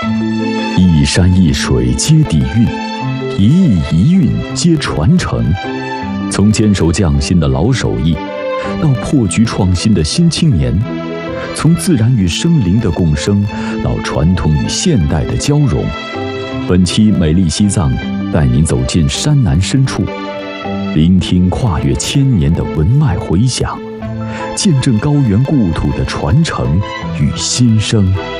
一山一水皆底蕴，一艺一韵皆传承。从坚守匠心的老手艺，到破局创新的新青年；从自然与生灵的共生，到传统与现代的交融。本期美丽西藏带您走进山南深处，聆听跨越千年的文脉回响，见证高原故土的传承与新生。